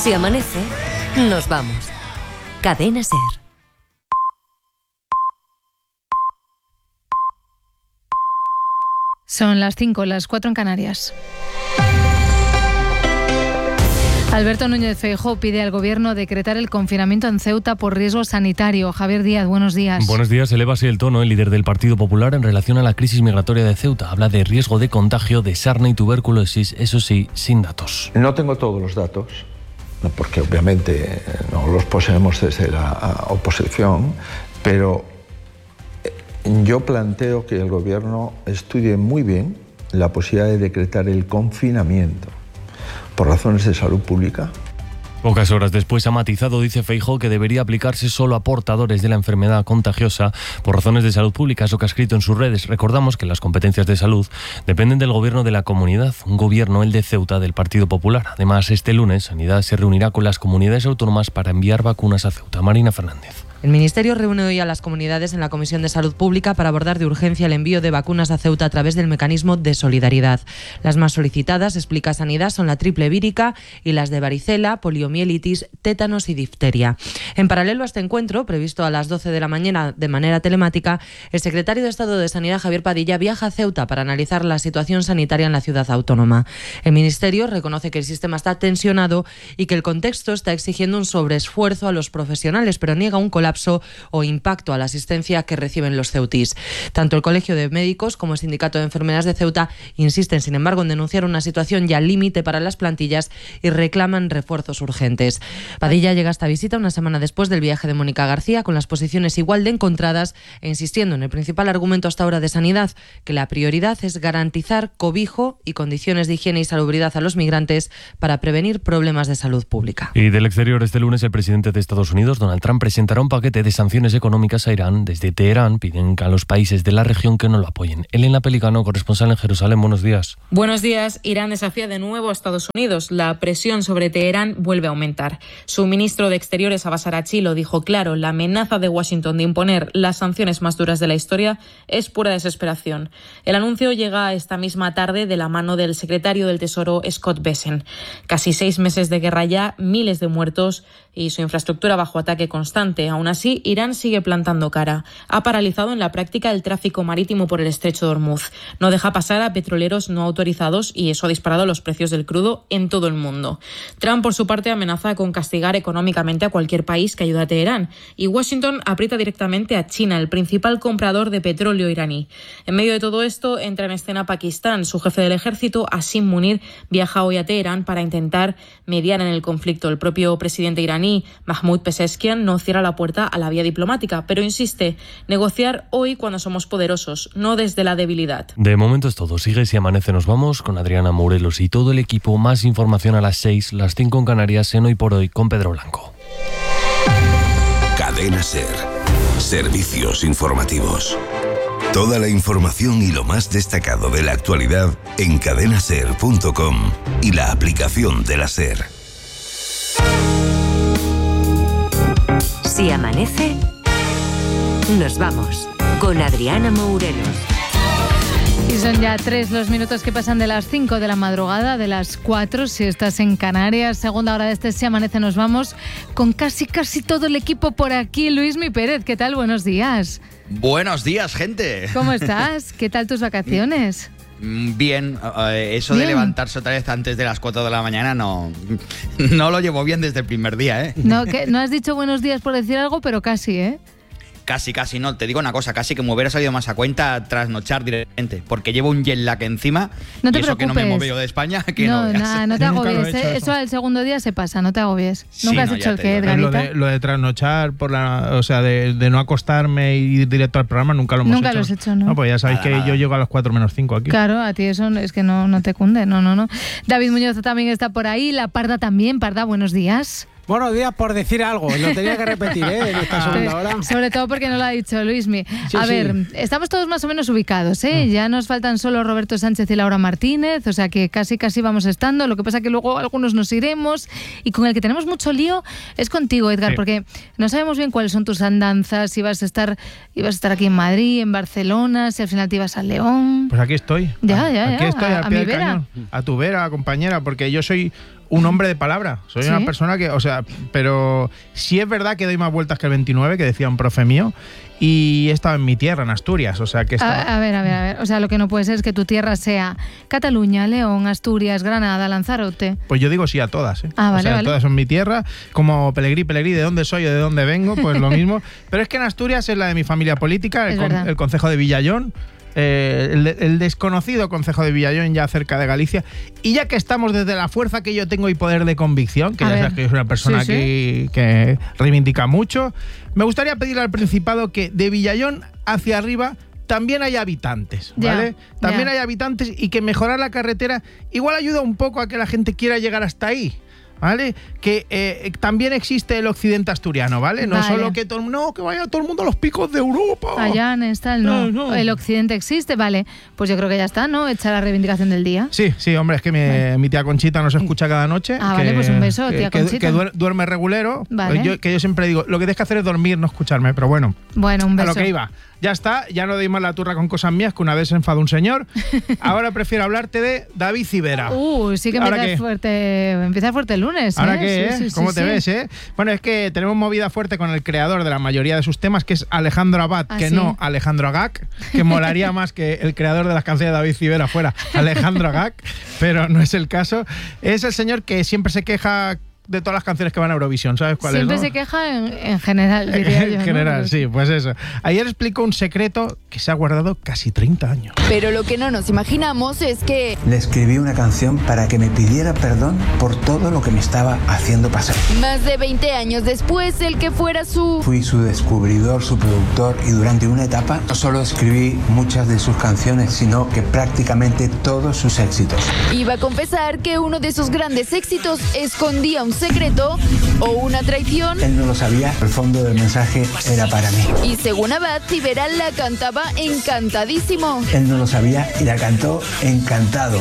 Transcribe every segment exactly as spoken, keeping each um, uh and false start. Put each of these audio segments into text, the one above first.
Si amanece, nos vamos. Cadena SER. Son las cinco, las cuatro en Canarias. Alberto Núñez Feijóo pide al Gobierno decretar el confinamiento en Ceuta por riesgo sanitario. Javier Díaz, buenos días. Buenos días. Eleva así el tono el líder del Partido Popular en relación a la crisis migratoria de Ceuta. Habla de riesgo de contagio de sarna y tuberculosis, eso sí, sin datos. No tengo todos los datos, porque obviamente no los poseemos desde la oposición, pero yo planteo que el Gobierno estudie muy bien la posibilidad de decretar el confinamiento por razones de salud pública. Pocas horas después ha matizado, dice Feijóo, que debería aplicarse solo a portadores de la enfermedad contagiosa por razones de salud pública, es lo que ha escrito en sus redes. Recordamos que las competencias de salud dependen del gobierno de la comunidad, un gobierno, el de Ceuta, del Partido Popular. Además, este lunes, Sanidad se reunirá con las comunidades autónomas para enviar vacunas a Ceuta. Marina Fernández. El Ministerio reúne hoy a las comunidades en la Comisión de Salud Pública para abordar de urgencia el envío de vacunas a Ceuta a través del mecanismo de solidaridad. Las más solicitadas, explica Sanidad, son la triple vírica y las de varicela, poliomielitis, tétanos y difteria. En paralelo a este encuentro, previsto a las doce de la mañana de manera telemática, el secretario de Estado de Sanidad, Javier Padilla, viaja a Ceuta para analizar la situación sanitaria en la ciudad autónoma. El Ministerio reconoce que el sistema está tensionado y que el contexto está exigiendo un sobreesfuerzo a los profesionales, pero niega un colapso o impacto a la asistencia que reciben los ceutís. Tanto el Colegio de Médicos como el Sindicato de Enfermeras de Ceuta insisten, sin embargo, en denunciar una situación ya límite para las plantillas y reclaman refuerzos urgentes. Padilla llega a esta visita una semana después del viaje de Mónica García, con las posiciones igual de encontradas e insistiendo en el principal argumento hasta ahora de Sanidad, que la prioridad es garantizar cobijo y condiciones de higiene y salubridad a los migrantes para prevenir problemas de salud pública. Y del exterior, este lunes el presidente de Estados Unidos, Donald Trump, presentará un paquete de sanciones económicas a Irán. Desde Teherán piden a los países de la región que no lo apoyen. Elena Pelicano, corresponsal en Jerusalén, buenos días. Buenos días. Irán desafía de nuevo a Estados Unidos. La presión sobre Teherán vuelve a aumentar. Su ministro de Exteriores, Abbas Araghchi, lo dijo claro: la amenaza de Washington de imponer las sanciones más duras de la historia es pura desesperación. El anuncio llega esta misma tarde de la mano del secretario del Tesoro, Scott Bessent. Casi seis meses de guerra ya, miles de muertos y su infraestructura bajo ataque constante. Aún así, Irán sigue plantando cara. Ha paralizado en la práctica el tráfico marítimo por el estrecho de Hormuz. No deja pasar a petroleros no autorizados y eso ha disparado los precios del crudo en todo el mundo. Trump, por su parte, amenaza con castigar económicamente a cualquier país que ayude a Teherán. Y Washington aprieta directamente a China, el principal comprador de petróleo iraní. En medio de todo esto, entra en escena Pakistán. Su jefe del ejército, Asim Munir, viaja hoy a Teherán para intentar mediar en el conflicto. El propio presidente iraní, Mahmoud Pezeshkian, no cierra la puerta a la vía diplomática, pero insiste, negociar hoy cuando somos poderosos, no desde la debilidad. De momento es todo. Sigue Si Amanece, nos vamos con Adriana Morelos y todo el equipo. Más información a las seis, las cinco en Canarias, en Hoy por Hoy con Pedro Blanco. Cadena SER. Servicios informativos. Toda la información y lo más destacado de la actualidad en cadena ser punto com y la aplicación de la SER. Si amanece, nos vamos con Adriana Morelos. Y son ya tres los minutos que pasan de las cinco de la madrugada, de las cuatro si estás en Canarias. Segunda hora de este Si Amanece, nos vamos con casi casi todo el equipo por aquí. Luismi Pérez, ¿qué tal? Buenos días. Buenos días, gente. ¿Cómo estás? ¿Qué tal tus vacaciones? Bien, eso bien. De levantarse otra vez antes de las cuatro de la mañana no, no lo llevo bien desde el primer día, ¿eh? No, que no has dicho buenos días por decir algo, pero casi, ¿eh? Casi, casi, no. Te digo una cosa, casi que me hubiera salido más a cuenta trasnochar directamente, porque llevo un jet lag encima. No te y eso preocupes. Que no me muevo yo de España, que no, no nada, no te agobies. Eso. eso al segundo día se pasa, no te agobies. Sí, ¿Nunca has no, hecho el que, Lo de, lo de trasnochar, por la, o sea, de, de no acostarme y ir directo al programa, nunca lo hemos nunca hecho. Nunca lo has hecho, ¿no? No, pues ya sabéis nada, que nada. yo llego a las cuatro menos cinco aquí. Claro, a ti eso es que no, no te cunde, no, no, no. David Muñoz también está por ahí, La Parda también. Parda, buenos días. Buenos días por decir algo, lo tenía que repetir, ¿eh? En esta segunda hora. Sobre todo porque no lo ha dicho Luismi. Sí, a sí. ver, estamos todos más o menos ubicados, ¿eh? Mm. Ya nos faltan solo Roberto Sánchez y Laura Martínez, o sea que casi casi vamos estando. Lo que pasa que luego algunos nos iremos y con el que tenemos mucho lío es contigo, Edgar, sí. Porque no sabemos bien cuáles son tus andanzas, si vas a estar, ibas a estar aquí en Madrid, en Barcelona, si al final te ibas a León. Pues aquí estoy. Ya, ya, aquí ya. estoy, a, al a pie mi del vera. cañón. A tu vera, compañera, porque yo soy un hombre de palabra. Soy ¿Sí? una persona que, o sea, pero sí es verdad que doy más vueltas que el veintinueve, que decía un profe mío, y he estado en mi tierra, en Asturias, o sea que estaba... A, a ver, a ver, a ver. O sea, lo que no puede ser es que tu tierra sea Cataluña, León, Asturias, Granada, Lanzarote. Pues yo digo sí a todas, ¿eh? Ah, vale, o sea, vale. todas son mi tierra, como Pelegrí, Pelegrí, de dónde soy o de dónde vengo, pues lo mismo. Pero es que en Asturias es la de mi familia política, el, Es con, verdad. el concejo de Villallón, eh, el, el desconocido concejo de Villallón, ya cerca de Galicia. Y ya que estamos, desde la fuerza que yo tengo y poder de convicción, que A ya ver. sabes que yo soy una persona Sí, sí. que, que reivindica mucho, me gustaría pedirle al Principado que de Villallón hacia arriba también hay habitantes, ¿vale? Ya, También ya. hay habitantes, y que mejorar la carretera igual ayuda un poco a que la gente quiera llegar hasta ahí, ¿vale? Que eh, también existe el occidente asturiano, ¿vale? No Vale. solo que todo, no, que vaya todo el mundo a los picos de Europa. Allá en tal, no. No, no. El occidente existe, vale. Pues yo creo que ya está, ¿no? Hecha la reivindicación del día. Sí, sí, hombre, es que mi, mi tía Conchita nos escucha cada noche. Ah, que- vale, pues un beso, que- tía que, Conchita. que duer- duerme regulero. Vale. Yo, que yo siempre digo, lo que tienes que hacer es dormir, no escucharme, pero bueno. Bueno, un A beso. lo que iba. Ya está, ya no doy más la turra con cosas mías, que una vez se enfadó un señor. Ahora prefiero hablarte de David Civera. Uh, sí que ¿Ahora empieza qué? fuerte, empieza fuerte el lunes. ¿Ahora ¿eh? qué, Sí, eh? sí, sí, ¿Cómo te sí. ves, eh? Bueno, es que tenemos movida fuerte con el creador de la mayoría de sus temas, que es Alejandro Abad, Ah, que sí. no Alejandro Agag, que molaría más que el creador de las canciones de David Civera fuera Alejandro Agag, pero no es el caso. Es el señor que siempre se queja de todas las canciones que van a Eurovisión, ¿sabes cuál Siempre es? ¿no? se queja en, en general, diría yo. En ¿no? general, Pero sí, pues eso. Ayer explicó un secreto que se ha guardado casi treinta años. Pero lo que no nos imaginamos es que Le escribí una canción para que me pidiera perdón por todo lo que me estaba haciendo pasar. más de veinte años después, el que fuera su... Fui su descubridor, su productor, y durante una etapa no solo escribí muchas de sus canciones, sino que prácticamente todos sus éxitos. Iba a confesar que uno de sus grandes éxitos escondía un secreto o una traición. Él no lo sabía, el fondo del mensaje era para mí. Y según Abad, Civera la cantaba encantadísimo. Él no lo sabía y la cantó encantado.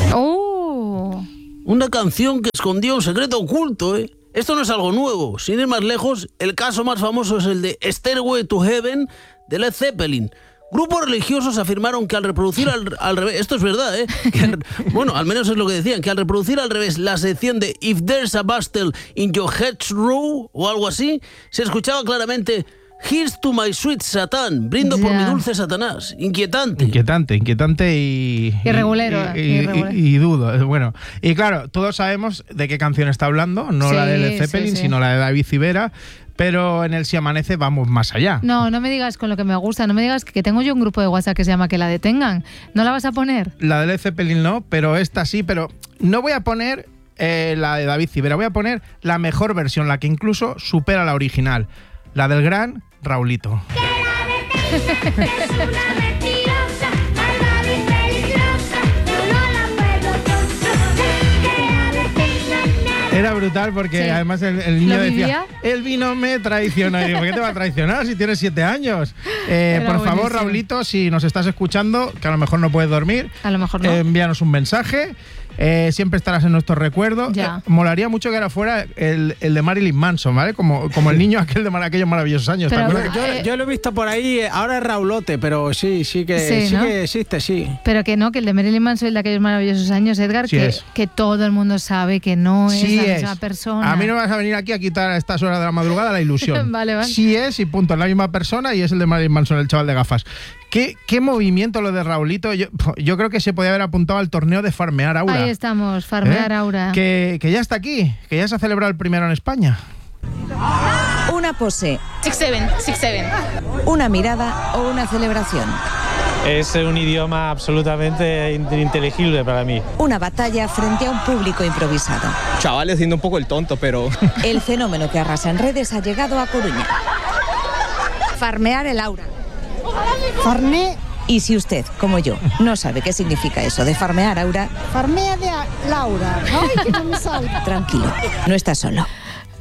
¡Oh! Una canción que escondía un secreto oculto, ¿eh? Esto no es algo nuevo. Sin ir más lejos, el caso más famoso es el de Stairway to Heaven de Led Zeppelin. Grupos religiosos afirmaron que al reproducir al, al revés, esto es verdad, ¿eh? Que al- bueno, al menos es lo que decían, que al reproducir al revés la sección de If There's a Bustle in Your Hedgerow o algo así, se escuchaba claramente Here's to my sweet Satan, brindo por Ya. mi dulce Satanás. Inquietante. Inquietante, inquietante y... Y regulero, Y, y- irregular. y- y dudo, bueno. Y claro, todos sabemos de qué canción está hablando, no Sí, la de Led Zeppelin, sí, sí. sino la de David Civera, pero en el Si Amanece vamos más allá. No, no me digas con lo que me gusta, no me digas que tengo yo un grupo de WhatsApp que se llama Que la detengan. ¿No la vas a poner? La de Led Zeppelin no, pero esta sí, pero no voy a poner eh, la de David Civera, voy a poner la mejor versión, la que incluso supera la original, la del gran Raulito. Era brutal porque Sí. además el, el niño ¿Lo decía, vivía? el vino me traicionó. Y digo, ¿por qué te va a traicionar si tienes siete años? Eh, Era por favor, buenísimo. Raulito, si nos estás escuchando, que a lo mejor no puedes dormir, A lo mejor no. eh, envíanos un mensaje. Eh, siempre estarás en nuestros recuerdos. Ya. Eh, molaría mucho que ahora fuera el, el de Marilyn Manson, ¿vale? Como, como el niño aquel de mar- aquellos maravillosos años. ¿te Pero- acuerdas? Yo, Eh, yo lo he visto por ahí, ahora es Raulote, pero sí, sí que, Sí, sí ¿no? que existe, sí. Pero que no, que el de Marilyn Manson, el de aquellos maravillosos años, Edgar, Sí que, es. que todo el mundo sabe que no es Sí la es. misma persona. A mí no me vas a venir aquí a quitar a estas horas de la madrugada la ilusión. Vale, vale. Sí es y punto, es la misma persona y es el de Marilyn Manson, el chaval de gafas. ¿Qué, qué movimiento lo de Raulito? Yo, yo creo que se podía haber apuntado al torneo de Farmear Aura. Ahí estamos, farmear ¿Eh? Aura. Que, que ya está aquí, que ya se ha celebrado el primero en España. Una pose, Six seven, six seven. una mirada o una celebración. Es un idioma absolutamente ininteligible para mí. Una batalla frente a un público improvisado. Chavales haciendo un poco el tonto, pero... El fenómeno que arrasa en redes ha llegado a Coruña. Farmear el aura. Farné. Y si usted, como yo, no sabe qué significa eso de farmear aura, Farmea de Laura. Ay, que no me sale. tranquilo, no está solo.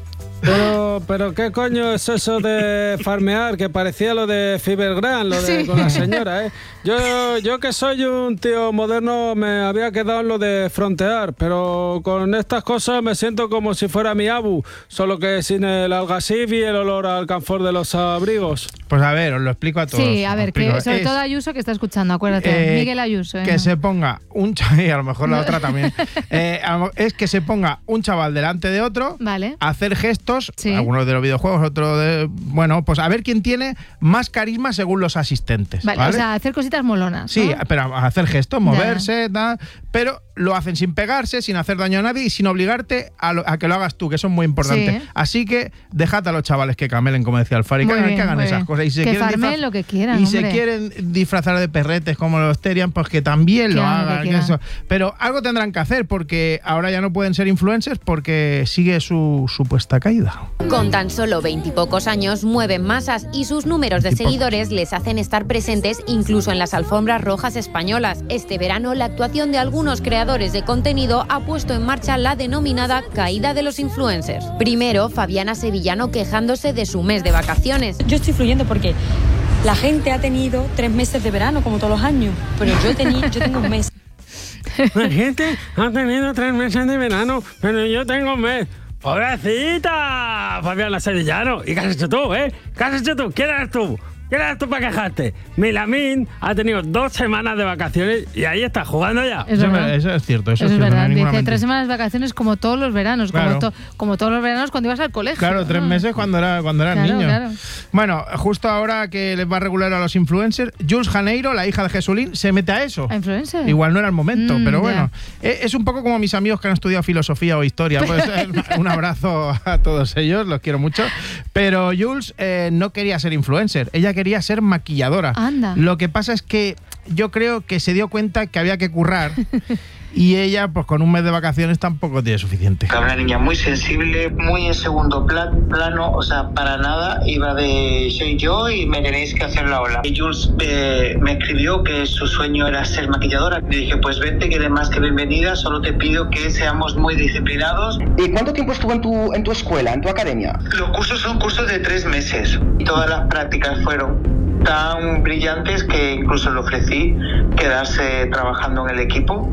Pero, pero ¿qué coño es eso de farmear? Que parecía lo de Fibergran, lo de sí. con la señora, ¿eh? Yo, yo que soy un tío moderno me había quedado en lo de frontear, pero con estas cosas me siento como si fuera mi abu, solo que sin el algasif y el olor al canfor de los abrigos. Pues a ver, os lo explico a todos. Sí, a ver, que, sobre es, todo Ayuso que está escuchando, acuérdate, eh, Miguel Ayuso. ¿eh? Que se ponga un chaval, y a lo mejor la otra también, eh, es que se ponga un chaval delante de otro, vale. a hacer gestos, sí. algunos de los videojuegos, otros de... Bueno, pues a ver quién tiene más carisma según los asistentes. Vale, ¿vale? O sea, hacer cositas molonas, Sí, ¿no? pero a hacer gestos, moverse, tal, pero lo hacen sin pegarse, sin hacer daño a nadie y sin obligarte a, lo, a que lo hagas tú, que eso es muy importante. Sí. Así que dejad a los chavales que camelen, como decía Alfari, que hagan, bien, que hagan esas bien. cosas. Y si que farmen lo que quieran, Y hombre. se quieren disfrazar de perretes como los Terian, pues que también que lo hagan. Que que eso. Pero algo tendrán que hacer, porque ahora ya no pueden ser influencers porque sigue su supuesta caída. Con tan solo veintipocos años mueven masas y sus números de seguidores les hacen estar presentes incluso en las alfombras rojas españolas. Este verano la actuación de algunos creadores de contenido ha puesto en marcha la denominada caída de los influencers. Primero, Fabiana Sevillano quejándose de su mes de vacaciones. Yo estoy fluyendo porque la gente ha tenido tres meses de verano como todos los años, pero yo he tenido, yo tengo un mes. La gente ha tenido tres meses de verano, pero yo tengo un mes. ¡Pobrecita! Fabiana Sevillano. ¿Y qué has hecho tú, eh? ¿Qué has hecho tú? ¿Quién eres tú? ¿Quién eres tú para quejarte? Milamín ha tenido dos semanas de vacaciones y ahí está jugando ya. Es eso, verdad. eso es cierto. Eso, eso es, es cierto, verdad. no Dice tres semanas de vacaciones como todos los veranos, claro. como, to, como todos los veranos cuando ibas al colegio. Claro, tres ¿no? meses cuando era cuando eras claro, niño. Claro. Bueno, justo ahora que les va a regular a los influencers, Jules Janeiro, la hija de Jesulín, se mete a eso. ¿A influencer? Igual no era el momento, mm, pero bueno. Yeah. Es un poco como mis amigos que han estudiado filosofía o historia. Pues un abrazo a todos ellos, los quiero mucho. Pero Jules eh, no quería ser influencer, ella quería ser maquilladora. Anda. Lo que pasa es que yo creo que se dio cuenta que había que currar y ella, pues con un mes de vacaciones tampoco tiene suficiente. Una niña muy sensible, muy en segundo plan, plano, o sea, para nada, iba de soy yo y me tenéis que hacer la ola. Y Jules eh, me escribió que su sueño era ser maquilladora. Le dije, pues vente, que eres más que bienvenida, solo te pido que seamos muy disciplinados. ¿Y cuánto tiempo estuvo en tu, en tu escuela, en tu academia? Los cursos son cursos de tres meses y todas las prácticas fueron tan brillantes que incluso le ofrecí quedarse trabajando en el equipo,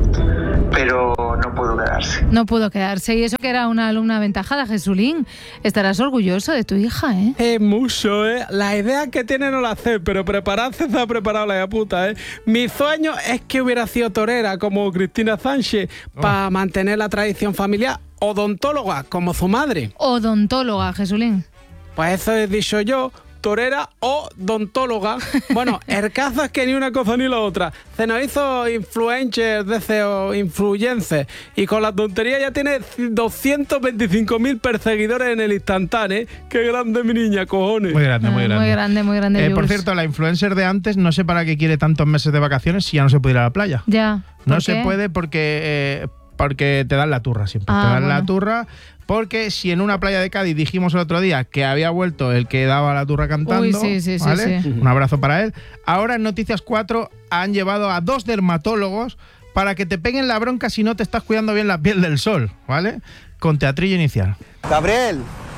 pero no pudo quedarse. No pudo quedarse. Y eso que era una alumna aventajada, Jesulín. Estarás orgulloso de tu hija, ¿eh? Es mucho, ¿eh? La idea que tiene no la hace, pero prepararse se ha preparado la puta, ¿eh? Mi sueño es que hubiera sido torera como Cristina Sánchez oh. para mantener la tradición familiar. Odontóloga como su madre. Odontóloga, Jesulín. Pues eso he dicho yo. Torera o odontóloga. Bueno, el caso es que ni una cosa ni la otra. Se nos hizo influencer, deseo, influencer. Y con la tontería ya tiene doscientos veinticinco mil perseguidores en el instantáneo. Qué grande mi niña, cojones. Muy grande, muy grande. Muy grande, muy grande. Eh, por cierto, la influencer de antes no sé para qué quiere tantos meses de vacaciones si ya no se puede ir a la playa. Ya. No qué? se puede porque, eh, porque te dan la turra siempre. Ah, te dan bueno. la turra. Porque si en una playa de Cádiz dijimos el otro día que había vuelto el que daba la turra cantando, Uy, sí, sí, ¿vale? sí, sí. Un abrazo para él. Ahora en Noticias cuatro han llevado a dos dermatólogos para que te peguen la bronca si no te estás cuidando bien la piel del sol, ¿vale? Con teatrillo inicial. Gabriel,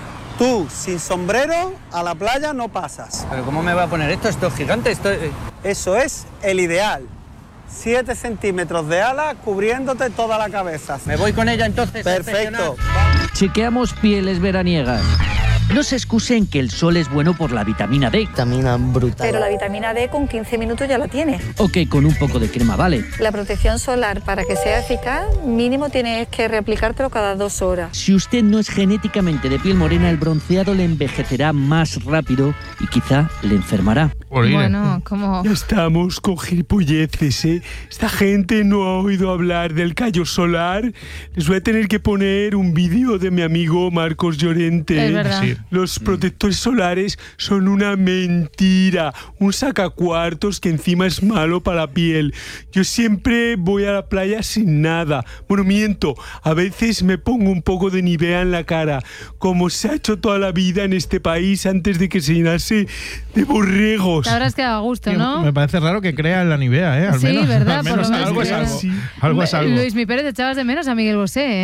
tú sin sombrero a la playa no pasas. ¿Pero cómo me va a poner esto? Esto es gigante, esto es... Eso es el ideal. siete centímetros de ala cubriéndote toda la cabeza. Me voy con ella entonces. Perfecto. Chequeamos pieles veraniegas. No se excusen que el sol es bueno por la vitamina D. Vitamina brutal. Pero la vitamina D con quince minutos ya la tienes. O que con un poco de crema vale. La protección solar, para que sea eficaz, mínimo tienes que reaplicártelo cada dos horas. Si usted no es genéticamente de piel morena, el bronceado le envejecerá más rápido y quizá le enfermará. Bueno, como... Estamos con gilipolleces, ¿eh? Esta gente no ha oído hablar del callo solar. Les voy a tener que poner un vídeo de mi amigo Marcos Llorente. Es verdad. Sí. Los protectores solares son una mentira, un sacacuartos que encima es malo para la piel. Yo siempre voy a la playa sin nada. Bueno, miento, a veces me pongo un poco de Nivea en la cara, como se ha hecho toda la vida en este país antes de que se llenase de borregos. Te habrás quedado a gusto, ¿no? Me parece raro que crea en la Nivea, ¿eh? Al sí, menos, ¿verdad? al menos Por lo algo, menos es algo. Sí. algo es algo. Luis, mi Pérez, echabas de menos a Miguel Bosé, ¿eh?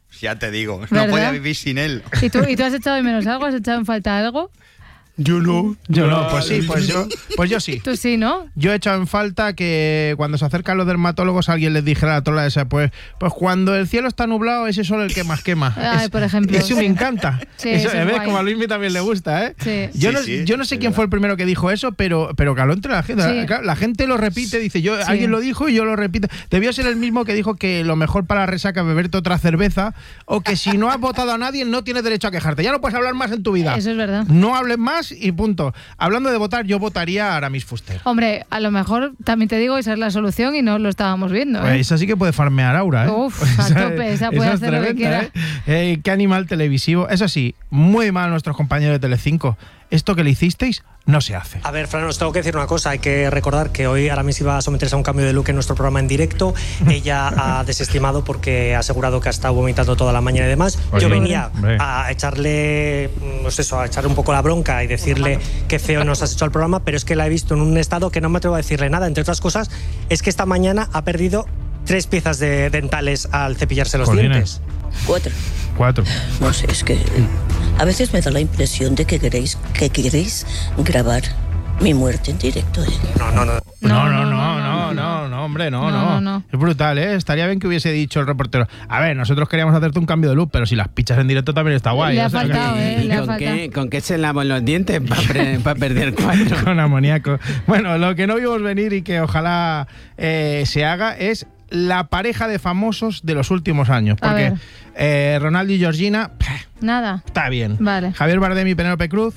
Ya te digo, ¿verdad? no podía vivir sin él. ¿Y tú, ¿Y tú has echado de menos algo? ¿Has echado en falta algo? Yo no. Yo no, pues sí, pues yo, pues yo sí. Tú sí, ¿no? Yo he echado en falta que cuando se acercan los dermatólogos alguien les dijera a la trola esa, pues, pues cuando el cielo está nublado, ese sol el que más quema. Ay, es, por ejemplo. Eso me encanta. Sí, eso, eso es ¿ves? guay. Como a Luismi también le gusta, ¿eh? Sí. Yo, Sí, no, sí, yo no sé es quién verdad. fue el primero que dijo eso, pero, pero caló entre la gente. Sí. La, la gente lo repite, dice, yo Sí. alguien lo dijo y yo lo repito. Debió ser el mismo que dijo que lo mejor para la resaca es beberte otra cerveza, o que si no has votado a nadie no tienes derecho a quejarte. Ya no puedes hablar más en tu vida. Eso es verdad. No hables más y punto. Hablando de votar, yo votaría a Aramis Fuster. Hombre, a lo mejor también te digo, esa es la solución y no lo estábamos viendo. ¿eh? Pues esa sí que puede farmear Aura, ¿eh? Uf, a tope, esa puede es hacer lo que quiera. ¿eh? Eh, qué animal televisivo. Eso sí, muy mal nuestros compañeros de Telecinco. Esto que le hicisteis no se hace. A ver, Fran, os tengo que decir una cosa. Hay que recordar que hoy Aramis iba a someterse a un cambio de look en nuestro programa en directo. Ella ha desestimado porque ha asegurado que ha estado vomitando toda la mañana y demás. Oye, Yo venía hombre. a echarle, pues eso, a echarle un poco la bronca y decirle qué feo nos has hecho al programa, pero es que la he visto en un estado que no me atrevo a decirle nada. Entre otras cosas, es que esta mañana ha perdido tres piezas de dentales al cepillarse los Jolines. dientes. Cuatro. Cuatro. No sé, es que a veces me da la impresión de que queréis, que queréis grabar mi muerte en directo. ¿eh? No, no, no. No, no, no, no, no, no, hombre, no, No, no, no. Es brutal, ¿eh? Estaría bien que hubiese dicho el reportero, a ver, nosotros queríamos hacerte un cambio de look, pero si las pichas en directo también está guay. Le ha o sea, faltado, que- ¿eh? Le ha ¿Con faltado. qué, ¿Con qué se lavan los dientes para perder cuatro? Con amoníaco. Bueno, lo que no vimos venir y que ojalá eh, se haga es la pareja de famosos de los últimos años. A Porque ver. eh, Ronaldo y Georgina, Nada. está bien. Vale. Javier Bardem y Penélope Cruz,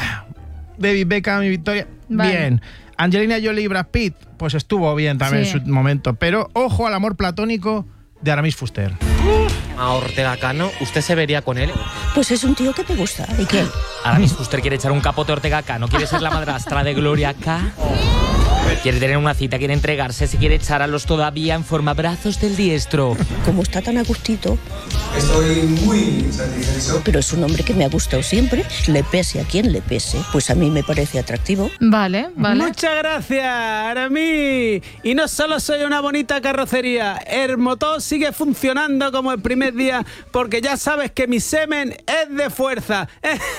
David Beckham y Victoria, Vale. bien. Angelina Jolie y Brad Pitt, pues estuvo bien también Sí. en su momento. Pero ojo al amor platónico de Aramis Fuster. A Ortega Cano, ¿usted se vería con él? Pues es un tío que me gusta. ¿Y qué? Aramis Fuster quiere echar un capote a Ortega Cano, quiere ser la madrastra de Gloria K. Quiere tener una cita, quiere entregarse, se quiere echar a los todavía en forma brazos del diestro. Como está tan a gustito. Estoy muy satisfecho. Pero es un hombre que me ha gustado siempre. Le pese a quien le pese. Pues a mí me parece atractivo. Vale, vale. Muchas gracias, Aramis. Y no solo soy una bonita carrocería, el motor sigue funcionando como el primer día, porque ya sabes que mi semen es de fuerza.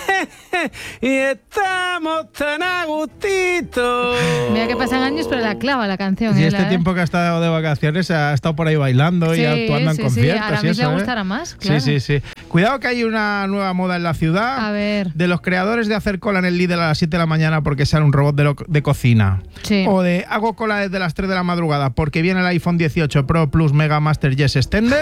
Y estamos tan a gustito. Mira que pasan años, pero la clava la canción. Y ¿eh? este La- tiempo que ha estado de vacaciones ha estado por ahí bailando Sí, y actuando sí, en sí. conciertos. A y Aramis eso, le ¿eh? gustará más, claro. Sí, sí, sí. Cuidado que hay una nueva moda en la ciudad. A ver. De los creadores de hacer cola en el Lidl a las siete de la mañana porque sale un robot de, lo- de cocina. Sí. O de hago cola desde las tres de la madrugada porque viene el iPhone dieciocho Pro Plus Mega Master Yes Extender.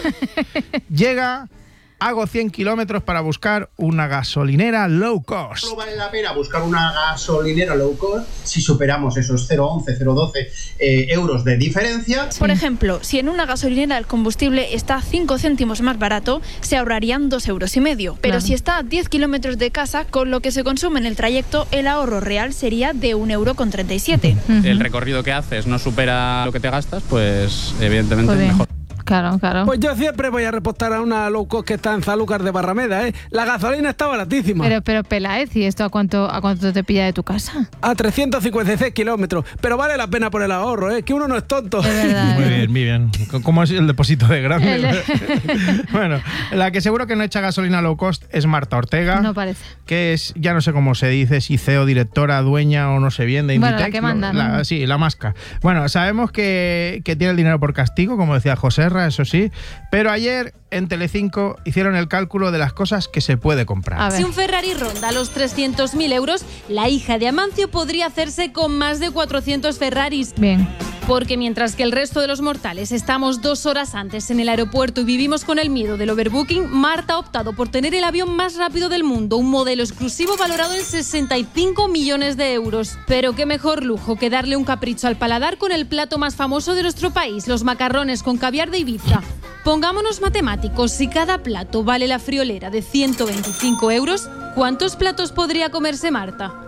Llega, hago cien kilómetros para buscar una gasolinera low cost. No vale la pena buscar una gasolinera low cost si superamos esos cero coma once, cero coma doce eh, euros de diferencia. Por ejemplo, si en una gasolinera el combustible está cinco céntimos más barato, se ahorrarían dos euros y medio. Pero Claro. si está a diez kilómetros de casa, con lo que se consume en el trayecto, el ahorro real sería de un euro con treinta y siete. El recorrido que haces no supera lo que te gastas, pues evidentemente Pues bien. mejor. Claro, claro. Pues yo siempre voy a repostar a una low cost que está en Sanlúcar de Barrameda, ¿eh? La gasolina está baratísima. Pero, pero Peláez, ¿y esto a cuánto, a cuánto te pilla de tu casa? A trescientos cincuenta y seis kilómetros. Pero vale la pena por el ahorro, ¿eh? Que uno no es tonto. Es verdad. Muy bien, muy bien. ¿Cómo es el depósito de grande? El- Bueno, la que seguro que no echa gasolina low cost es Marta Ortega. No parece. Que es, ya no sé cómo se dice, si C E O, directora, dueña o no sé bien, de Bueno, la Inditex. que manda, La- ¿no? Sí, la masca. Bueno, sabemos que, que tiene el dinero por castigo, como decía Joserra, eso sí, pero ayer en Telecinco hicieron el cálculo de las cosas que se puede comprar. Si un Ferrari ronda los trescientos mil euros, la hija de Amancio podría hacerse con más de cuatrocientos Ferraris. Bien. Porque mientras que el resto de los mortales estamos dos horas antes en el aeropuerto y vivimos con el miedo del overbooking, Marta ha optado por tener el avión más rápido del mundo, un modelo exclusivo valorado en sesenta y cinco millones de euros. Pero qué mejor lujo que darle un capricho al paladar con el plato más famoso de nuestro país, los macarrones con caviar de Ibiza. Pongámonos matemáticos, si cada plato vale la friolera de ciento veinticinco euros, ¿cuántos platos podría comerse Marta?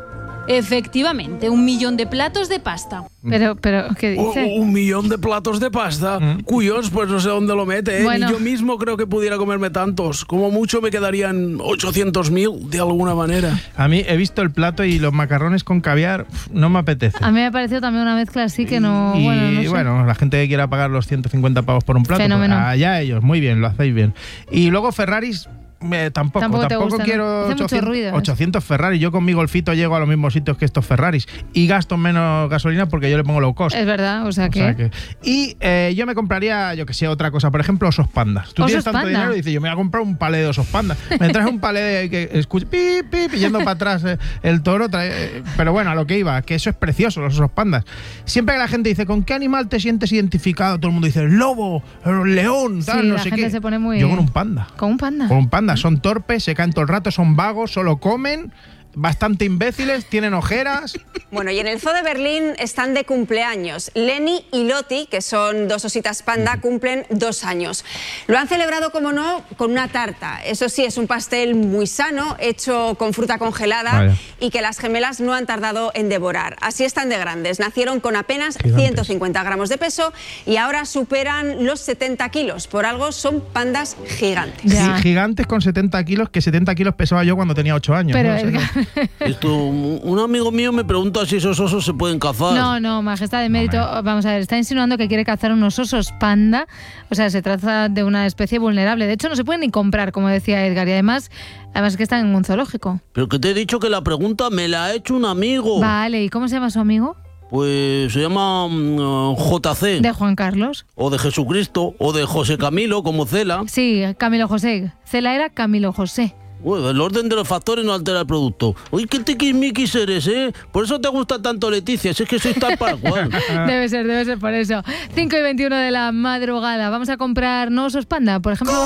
Efectivamente, un millón de platos de pasta. Pero, pero, ¿qué dice? Un, un millón de platos de pasta. Mm. Cuyos, pues no sé dónde lo mete. ¿eh? Bueno. Ni yo mismo creo que pudiera comerme tantos. Como mucho me quedarían ochocientos mil de alguna manera. A mí he visto el plato y los macarrones con caviar pf, no me apetece. A mí me ha parecido también una mezcla así que no... Y bueno, no sé. bueno, la gente que quiera pagar los ciento cincuenta pavos por un plato, Fenómeno. Pues allá ellos, muy bien, lo hacéis bien. Y luego Ferraris... Eh, tampoco, Tampoco te tampoco gusta, quiero ¿no? Hace mucho ochocientos, ruido, ¿eh? ochocientos Ferrari. Yo con mi Golfito llego a los mismos sitios que estos Ferraris y gasto menos gasolina porque yo le pongo low cost. Es verdad, o sea, O que... sea que- Y eh, yo me compraría, yo que sé, otra cosa. Por ejemplo, osos pandas. Tú ¿Osos tienes tanto panda? dinero y dices, yo me voy a comprar un palé de osos pandas. Me traes un palé de que escucha pip, pip, yendo para atrás eh, el toro. Trae, eh, pero bueno, a lo que iba, que eso es precioso, los osos pandas. Siempre que la gente dice, ¿con qué animal te sientes identificado? Todo el mundo dice, el lobo, el león, tal, Sí, no la sé gente qué. se pone muy... Yo con un panda. Con un panda. Con un panda. Son torpes, se caen todo el rato, son vagos, solo comen, bastante imbéciles, tienen ojeras. Bueno, y en el Zoo de Berlín están de cumpleaños. Lenny y Lottie, que son dos ositas panda, cumplen dos años. Lo han celebrado, como no, con una tarta. Eso sí, es un pastel muy sano, hecho con fruta congelada. Vaya. Y que las gemelas no han tardado en devorar. Así están de grandes. Nacieron con apenas Gigantes. ciento cincuenta gramos de peso y ahora superan los setenta kilos. Por algo son pandas gigantes. Gi- Gigantes con setenta kilos, que setenta kilos pesaba yo cuando tenía ocho años. Pero, ¿no? O sea que- Esto, un amigo mío me pregunta si esos osos se pueden cazar. No, no, majestad de mérito. Vamos a ver, está insinuando que quiere cazar unos osos panda. O sea, se trata de una especie vulnerable. De hecho, no se pueden ni comprar, como decía Edgar. Y además, además que están en un zoológico. Pero que te he dicho que la pregunta me la ha hecho un amigo. Vale, ¿y cómo se llama su amigo? Pues se llama mm, J C. De Juan Carlos. O de Jesucristo, o de José Camilo, como Cela. Sí, Camilo José. Cela era Camilo José. Bueno, el orden de los factores no altera el producto. Uy, qué tiquismiquis eres, ¿eh? Por eso te gusta tanto Leticia, si es que sois tal para cual. Debe ser, debe ser por eso. cinco y veintiuno de la madrugada. Vamos a comprar no osos panda, por ejemplo.